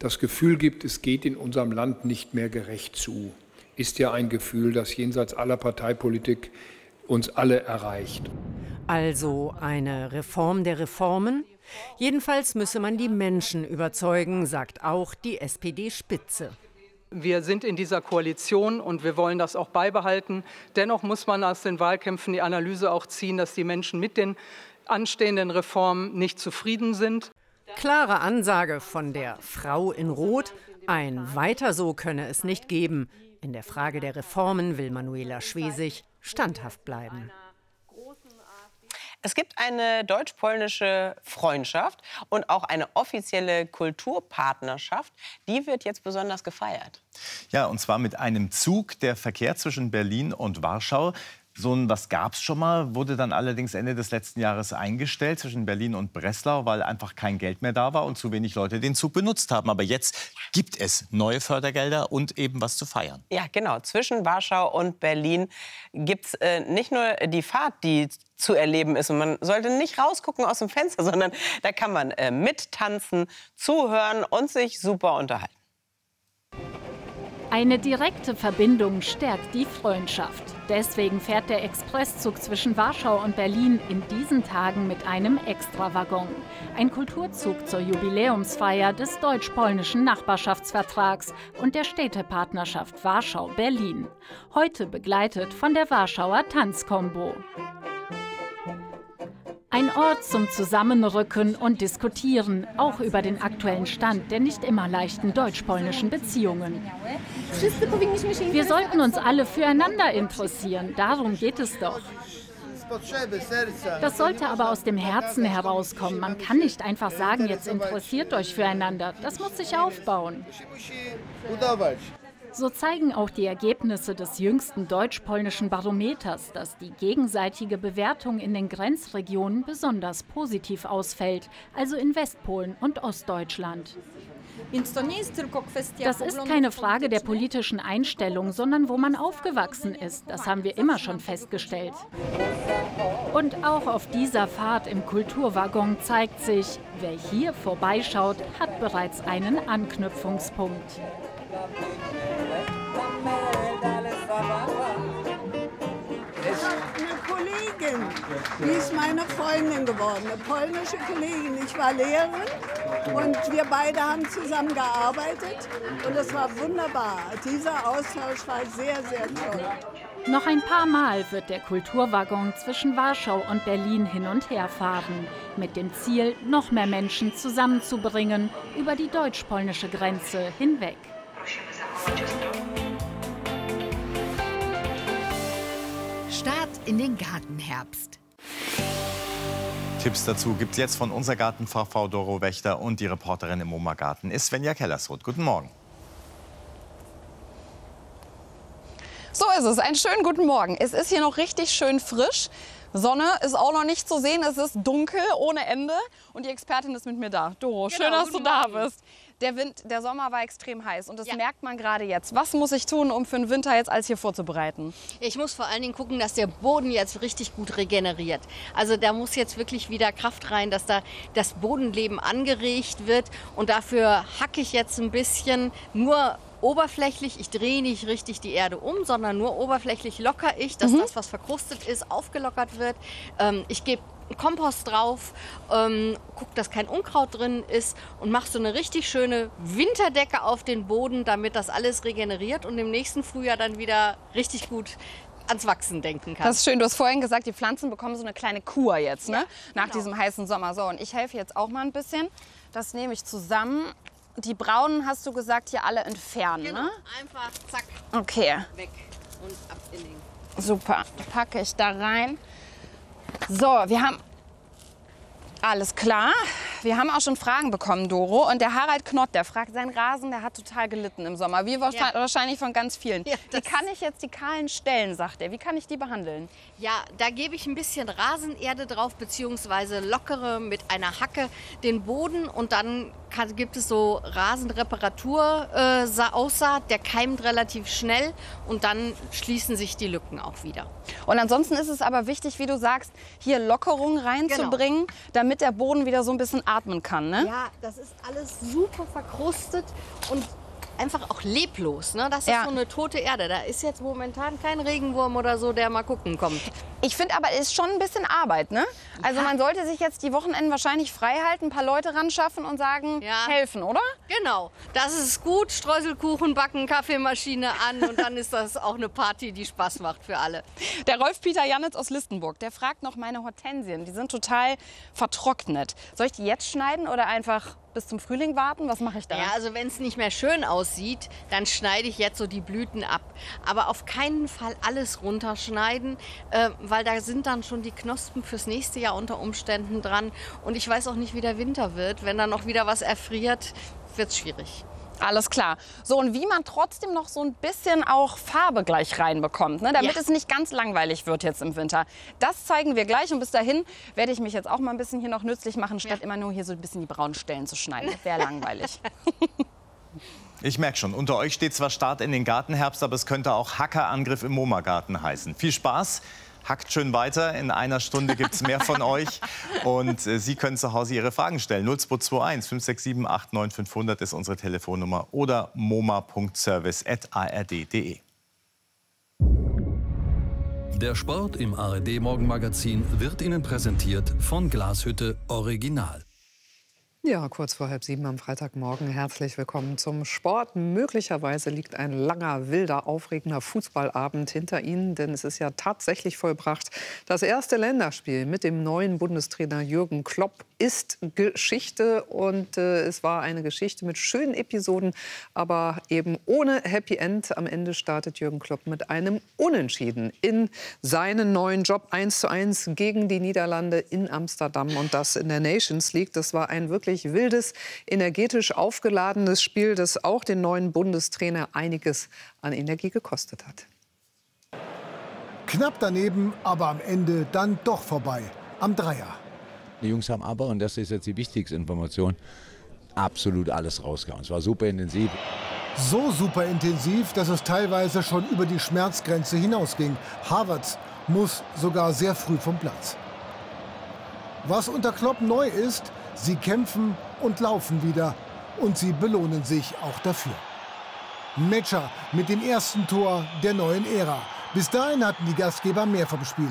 das Gefühl gibt, es geht in unserem Land nicht mehr gerecht zu. Ist ja ein Gefühl, das jenseits aller Parteipolitik uns alle erreicht. Also eine Reform der Reformen? Jedenfalls müsse man die Menschen überzeugen, sagt auch die SPD-Spitze. Wir sind in dieser Koalition und wir wollen das auch beibehalten. Dennoch muss man aus den Wahlkämpfen die Analyse auch ziehen, dass die Menschen mit den anstehenden Reformen nicht zufrieden sind. Klare Ansage von der Frau in Rot. Ein Weiter so könne es nicht geben. In der Frage der Reformen will Manuela Schwesig standhaft bleiben. Es gibt eine deutsch-polnische Freundschaft und auch eine offizielle Kulturpartnerschaft. Die wird jetzt besonders gefeiert. Ja, und zwar mit einem Zug. Der Verkehr zwischen Berlin und Warschau, was gab es schon mal, wurde dann allerdings Ende des letzten Jahres eingestellt zwischen Berlin und Breslau, weil einfach kein Geld mehr da war und zu wenig Leute den Zug benutzt haben. Aber jetzt gibt es neue Fördergelder und eben was zu feiern. Ja, genau. Zwischen Warschau und Berlin gibt es nicht nur die Fahrt, die zu erleben ist. Und man sollte nicht rausgucken aus dem Fenster, sondern da kann man mittanzen, zuhören und sich super unterhalten. Eine direkte Verbindung stärkt die Freundschaft. Deswegen fährt der Expresszug zwischen Warschau und Berlin in diesen Tagen mit einem Extrawaggon. Ein Kulturzug zur Jubiläumsfeier des deutsch-polnischen Nachbarschaftsvertrags und der Städtepartnerschaft Warschau-Berlin. Heute begleitet von der Warschauer Tanzkombo. Ein Ort zum Zusammenrücken und Diskutieren, auch über den aktuellen Stand der nicht immer leichten deutsch-polnischen Beziehungen. Wir sollten uns alle füreinander interessieren, darum geht es doch. Das sollte aber aus dem Herzen herauskommen. Man kann nicht einfach sagen, jetzt interessiert euch füreinander. Das muss sich aufbauen. So zeigen auch die Ergebnisse des jüngsten deutsch-polnischen Barometers, dass die gegenseitige Bewertung in den Grenzregionen besonders positiv ausfällt, also in Westpolen und Ostdeutschland. Das ist keine Frage der politischen Einstellung, sondern wo man aufgewachsen ist. Das haben wir immer schon festgestellt. Und auch auf dieser Fahrt im Kulturwaggon zeigt sich, wer hier vorbeischaut, hat bereits einen Anknüpfungspunkt. Eine Kollegin, die ist meine Freundin geworden, eine polnische Kollegin. Ich war Lehrerin und wir beide haben zusammen gearbeitet und es war wunderbar. Dieser Austausch war sehr, sehr toll. Noch ein paar Mal wird der Kulturwaggon zwischen Warschau und Berlin hin und her fahren, mit dem Ziel, noch mehr Menschen zusammenzubringen über die deutsch-polnische Grenze hinweg. Start in den Gartenherbst. Tipps dazu gibt es jetzt von unserer Gartenfachfrau Doro Wächter und die Reporterin im MoMA Garten ist Svenja Kellersroth. Guten Morgen. So ist es. Einen schönen guten Morgen. Es ist hier noch richtig schön frisch. Sonne ist auch noch nicht zu sehen. Es ist dunkel ohne Ende. Und die Expertin ist mit mir da. Doro, schön, dass du da bist. Der Sommer war extrem heiß und das merkt man gerade jetzt. Was muss ich tun, um für den Winter jetzt alles hier vorzubereiten? Ich muss vor allen Dingen gucken, dass der Boden jetzt richtig gut regeneriert. Also da muss jetzt wirklich wieder Kraft rein, dass da das Bodenleben angeregt wird. Und dafür hacke ich jetzt ein bisschen nur oberflächlich. Ich drehe nicht richtig die Erde um, sondern nur oberflächlich locker ich, dass das, was verkrustet ist, aufgelockert wird. Ich gebe Kompost drauf, guck, dass kein Unkraut drin ist und mach so eine richtig schöne Winterdecke auf den Boden, damit das alles regeneriert und im nächsten Frühjahr dann wieder richtig gut ans Wachsen denken kann. Das ist schön. Du hast vorhin gesagt, die Pflanzen bekommen so eine kleine Kur jetzt, ne? Nach diesem heißen Sommer. So, und ich helfe jetzt auch mal ein bisschen. Das nehme ich zusammen. Die braunen, hast du gesagt, hier alle entfernen, Genau, ne? einfach zack, Okay. weg und ab in den. Super, packe ich da rein. So, wir haben... Alles klar. Wir haben auch schon Fragen bekommen, Doro. Und der Harald Knott, der fragt, sein Rasen, der hat total gelitten im Sommer. Wie wahrscheinlich von ganz vielen. Ja, wie kann ich jetzt die kahlen Stellen, sagt er, wie kann ich die behandeln? Ja, da gebe ich ein bisschen Rasenerde drauf, beziehungsweise lockere mit einer Hacke den Boden und dann gibt es so Rasenreparatur-Aussaat, der keimt relativ schnell und dann schließen sich die Lücken auch wieder. Und ansonsten ist es aber wichtig, wie du sagst, hier Lockerung reinzubringen, damit der Boden wieder so ein bisschen atmen kann, ne? Ja, das ist alles super verkrustet und einfach auch leblos. Ne? Das ist so eine tote Erde. Da ist jetzt momentan kein Regenwurm oder so, der mal gucken kommt. Ich finde aber, es ist schon ein bisschen Arbeit, ne? Also man sollte sich jetzt die Wochenenden wahrscheinlich frei halten, ein paar Leute ran schaffen und sagen, helfen, oder? Genau, das ist gut. Streuselkuchen backen, Kaffeemaschine an und dann ist das auch eine Party, die Spaß macht für alle. Der Rolf-Peter Jannitz aus Listenburg, der fragt noch meine Hortensien. Die sind total vertrocknet. Soll ich die jetzt schneiden oder einfach bis zum Frühling warten? Was mache ich da? Ja, also wenn es nicht mehr schön aussieht, dann schneide ich jetzt so die Blüten ab. Aber auf keinen Fall alles runterschneiden, weil da sind dann schon die Knospen fürs nächste Jahr unter Umständen dran. Und ich weiß auch nicht, wie der Winter wird. Wenn dann noch wieder was erfriert, wird es schwierig. Alles klar. So, und wie man trotzdem noch so ein bisschen auch Farbe gleich reinbekommt, ne? Damit es nicht ganz langweilig wird jetzt im Winter. Das zeigen wir gleich und bis dahin werde ich mich jetzt auch mal ein bisschen hier noch nützlich machen, statt immer nur hier so ein bisschen die braunen Stellen zu schneiden. Das wäre langweilig. Ich merke schon, unter euch steht zwar Start in den Gartenherbst, aber es könnte auch Hackerangriff im MoMA-Garten heißen. Viel Spaß! Hackt schön weiter. In einer Stunde gibt es mehr von euch. Und Sie können zu Hause Ihre Fragen stellen. 0221 567 89 500 ist unsere Telefonnummer oder moma.service@ard.de. Der Sport im ARD-Morgenmagazin wird Ihnen präsentiert von Glashütte Original. Ja, kurz vor 6:30 am Freitagmorgen. Herzlich willkommen zum Sport. Möglicherweise liegt ein langer, wilder, aufregender Fußballabend hinter Ihnen, denn es ist ja tatsächlich vollbracht. Das erste Länderspiel mit dem neuen Bundestrainer Jürgen Klopp ist Geschichte und es war eine Geschichte mit schönen Episoden, aber eben ohne Happy End. Am Ende startet Jürgen Klopp mit einem Unentschieden in seinen neuen Job 1:1 gegen die Niederlande in Amsterdam und das in der Nations League. Das war ein wirklich wildes, energetisch aufgeladenes Spiel, das auch den neuen Bundestrainer einiges an Energie gekostet hat. Knapp daneben, aber am Ende dann doch vorbei. Am Dreier. Die Jungs haben aber, und das ist jetzt die wichtigste Information, absolut alles rausgehauen. Es war super intensiv. So super intensiv, dass es teilweise schon über die Schmerzgrenze hinausging. Havertz muss sogar sehr früh vom Platz. Was unter Klopp neu ist, sie kämpfen und laufen wieder. Und sie belohnen sich auch dafür. Metscher mit dem ersten Tor der neuen Ära. Bis dahin hatten die Gastgeber mehr vom Spiel.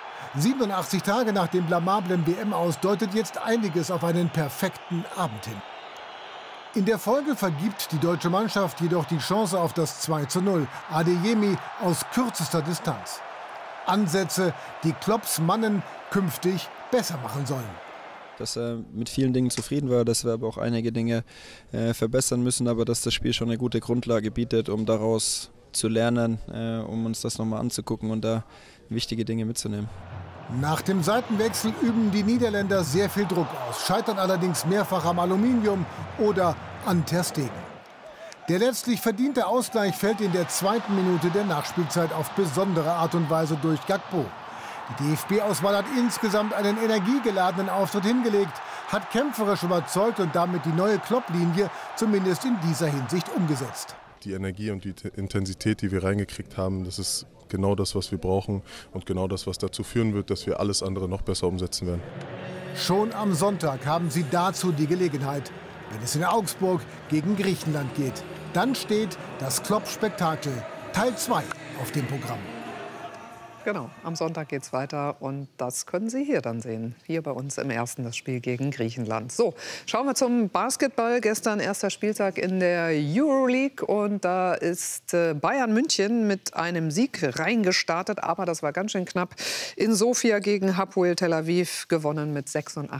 87 Tage nach dem blamablen WM-Aus deutet jetzt einiges auf einen perfekten Abend hin. In der Folge vergibt die deutsche Mannschaft jedoch die Chance auf das 2:0. Adeyemi aus kürzester Distanz. Ansätze, die Klopps Mannen künftig besser machen sollen. Dass er mit vielen Dingen zufrieden war, dass wir aber auch einige Dinge verbessern müssen, aber dass das Spiel schon eine gute Grundlage bietet, um daraus zu lernen, um uns das nochmal anzugucken und da wichtige Dinge mitzunehmen. Nach dem Seitenwechsel üben die Niederländer sehr viel Druck aus, scheitern allerdings mehrfach am Aluminium oder an Ter Stegen. Der letztlich verdiente Ausgleich fällt in der 2. Minute der Nachspielzeit auf besondere Art und Weise durch Gakpo. Die DFB-Auswahl hat insgesamt einen energiegeladenen Auftritt hingelegt, hat kämpferisch überzeugt und damit die neue Klopp-Linie zumindest in dieser Hinsicht umgesetzt. Die Energie und die Intensität, die wir reingekriegt haben, das ist genau das, was wir brauchen und genau das, was dazu führen wird, dass wir alles andere noch besser umsetzen werden. Schon am Sonntag haben sie dazu die Gelegenheit, wenn es in Augsburg gegen Griechenland geht. Dann steht das Klopp-Spektakel Teil 2 auf dem Programm. Genau, am Sonntag geht's weiter und das können Sie hier dann sehen. Hier bei uns im Ersten das Spiel gegen Griechenland. So, schauen wir zum Basketball. Gestern erster Spieltag in der Euroleague und da ist Bayern München mit einem Sieg reingestartet, aber das war ganz schön knapp. In Sofia gegen Hapoel Tel Aviv gewonnen mit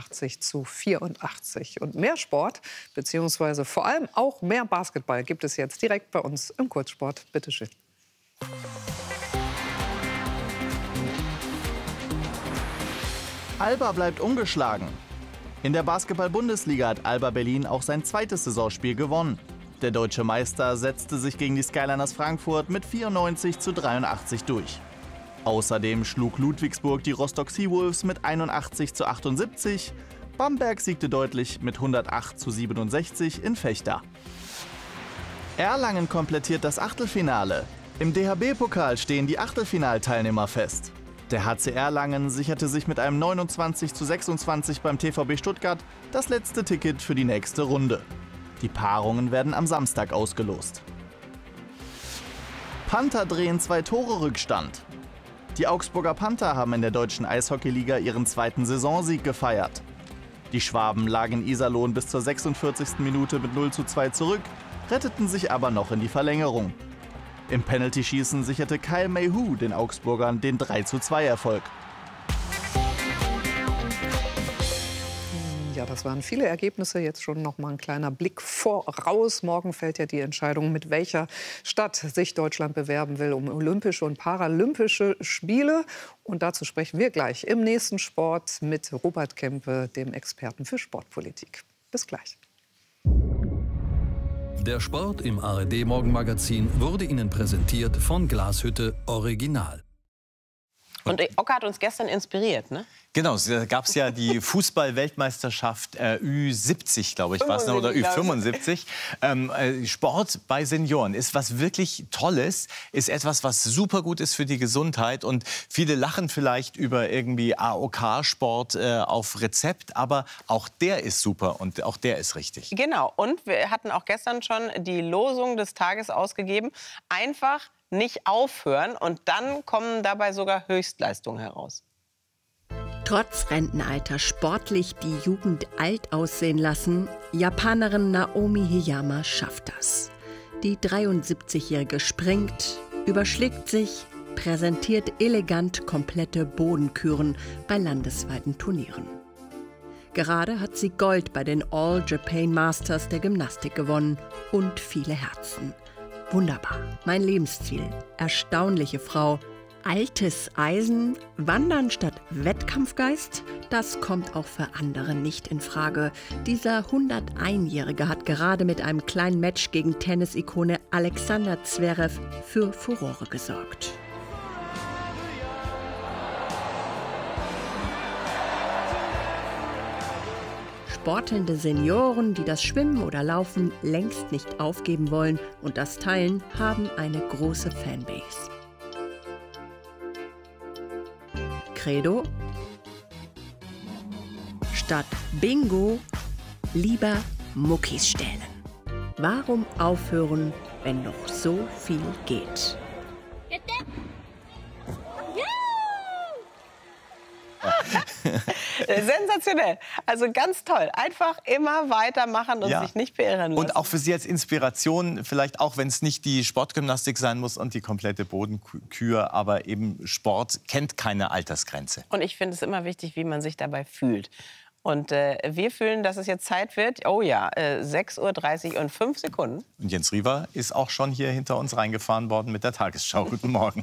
86:84. Und mehr Sport, beziehungsweise vor allem auch mehr Basketball gibt es jetzt direkt bei uns im Kurzsport. Bitte schön. Alba bleibt ungeschlagen. In der Basketball-Bundesliga hat Alba Berlin auch sein zweites Saisonspiel gewonnen. Der deutsche Meister setzte sich gegen die Skyliners Frankfurt mit 94:83 durch. Außerdem schlug Ludwigsburg die Rostock Seawolves mit 81:78. Bamberg siegte deutlich mit 108:67 in Vechta. Erlangen komplettiert das Achtelfinale. Im DHB-Pokal stehen die Achtelfinalteilnehmer fest. Der HC Erlangen sicherte sich mit einem 29:26 beim TVB Stuttgart das letzte Ticket für die nächste Runde. Die Paarungen werden am Samstag ausgelost. Panther drehen 2 Tore Rückstand. Die Augsburger Panther haben in der deutschen Eishockeyliga ihren 2. Saisonsieg gefeiert. Die Schwaben lagen in Iserlohn bis zur 46. Minute mit 0:2 zurück, retteten sich aber noch in die Verlängerung. Im Penaltyschießen sicherte Kyle Mayhew den Augsburgern den 3:2-Erfolg. Ja, das waren viele Ergebnisse. Jetzt schon noch mal ein kleiner Blick voraus. Morgen fällt ja die Entscheidung, mit welcher Stadt sich Deutschland bewerben will um Olympische und Paralympische Spiele. Und dazu sprechen wir gleich im nächsten Sport mit Robert Kempe, dem Experten für Sportpolitik. Bis gleich. Der Sport im ARD-Morgenmagazin wurde Ihnen präsentiert von Glashütte Original. Und Ocker hat uns gestern inspiriert, ne? Genau, da gab es ja die Fußball-Weltmeisterschaft Ü70, glaube ich, war es, oder Ü75. Sport bei Senioren ist was wirklich Tolles, ist etwas, was super gut ist für die Gesundheit. Und viele lachen vielleicht über irgendwie AOK-Sport auf Rezept, aber auch der ist super und auch der ist richtig. Genau, und wir hatten auch gestern schon die Losung des Tages ausgegeben. Einfach nicht aufhören und dann kommen dabei sogar Höchstleistungen heraus. Trotz Rentenalter sportlich die Jugend alt aussehen lassen, Japanerin Naomi Hiyama schafft das. Die 73-Jährige springt, überschlägt sich, präsentiert elegant komplette Bodenküren bei landesweiten Turnieren. Gerade hat sie Gold bei den All Japan Masters der Gymnastik gewonnen und viele Herzen. Wunderbar, mein Lebensziel. Erstaunliche Frau. Altes Eisen, Wandern statt Wettkampfgeist, das kommt auch für andere nicht in Frage. Dieser 101-Jährige hat gerade mit einem kleinen Match gegen Tennisikone Alexander Zverev für Furore gesorgt. Sportelnde Senioren, die das Schwimmen oder Laufen längst nicht aufgeben wollen und das teilen, haben eine große Fanbase. Credo: Statt Bingo lieber Muckis stellen. Warum aufhören, wenn noch so viel geht? Sensationell. Also ganz toll. Einfach immer weitermachen und sich nicht beirren lassen. Und auch für Sie als Inspiration, vielleicht auch, wenn es nicht die Sportgymnastik sein muss und die komplette Bodenkür, aber eben Sport kennt keine Altersgrenze. Und ich finde es immer wichtig, wie man sich dabei fühlt. Und wir fühlen, dass es jetzt Zeit wird. Oh ja, 6:30 Uhr und 5 Sekunden. Und Jens Riewer ist auch schon hier hinter uns reingefahren worden mit der Tagesschau. Guten Morgen.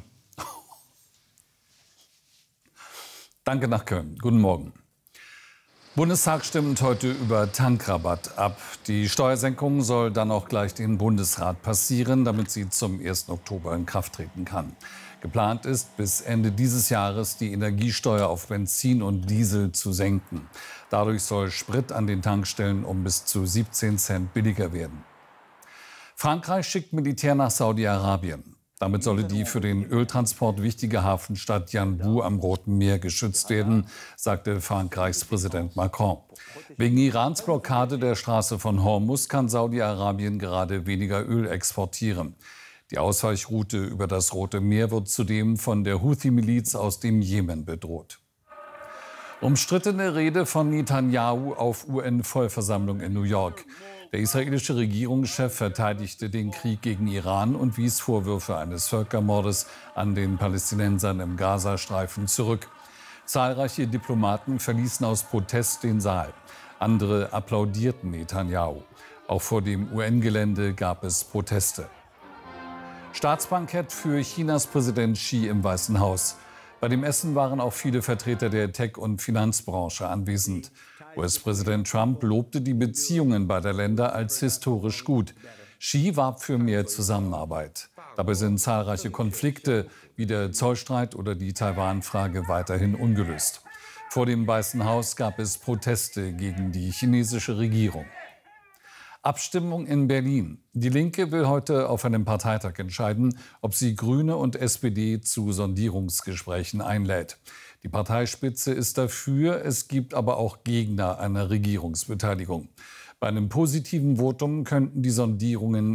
Danke nach Köln. Guten Morgen. Bundestag stimmt heute über Tankrabatt ab. Die Steuersenkung soll dann auch gleich den Bundesrat passieren, damit sie zum 1. Oktober in Kraft treten kann. Geplant ist, bis Ende dieses Jahres die Energiesteuer auf Benzin und Diesel zu senken. Dadurch soll Sprit an den Tankstellen um bis zu 17 Cent billiger werden. Frankreich schickt Militär nach Saudi-Arabien. Damit solle die für den Öltransport wichtige Hafenstadt Yanbu am Roten Meer geschützt werden, sagte Frankreichs Präsident Macron. Wegen Irans Blockade der Straße von Hormuz kann Saudi-Arabien gerade weniger Öl exportieren. Die Ausweichroute über das Rote Meer wird zudem von der Houthi-Miliz aus dem Jemen bedroht. Umstrittene Rede von Netanyahu auf UN-Vollversammlung in New York. Der israelische Regierungschef verteidigte den Krieg gegen Iran und wies Vorwürfe eines Völkermordes an den Palästinensern im Gazastreifen zurück. Zahlreiche Diplomaten verließen aus Protest den Saal. Andere applaudierten Netanyahu. Auch vor dem UN-Gelände gab es Proteste. Staatsbankett für Chinas Präsident Xi im Weißen Haus. Bei dem Essen waren auch viele Vertreter der Tech- und Finanzbranche anwesend. US-Präsident Trump lobte die Beziehungen beider Länder als historisch gut. Xi warb für mehr Zusammenarbeit. Dabei sind zahlreiche Konflikte wie der Zollstreit oder die Taiwan-Frage weiterhin ungelöst. Vor dem Weißen Haus gab es Proteste gegen die chinesische Regierung. Abstimmung in Berlin. Die Linke will heute auf einem Parteitag entscheiden, ob sie Grüne und SPD zu Sondierungsgesprächen einlädt. Die Parteispitze ist dafür, es gibt aber auch Gegner einer Regierungsbeteiligung. Bei einem positiven Votum könnten die Sondierungen